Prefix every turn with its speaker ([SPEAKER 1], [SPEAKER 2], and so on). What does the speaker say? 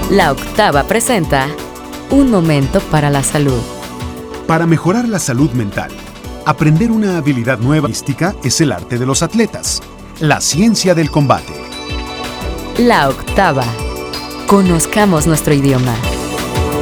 [SPEAKER 1] La Octava presenta Un momento para la salud.
[SPEAKER 2] Para mejorar la salud mental, aprender una habilidad nueva mística es el arte de los atletas, la ciencia del combate.
[SPEAKER 1] La Octava. Conozcamos nuestro idioma.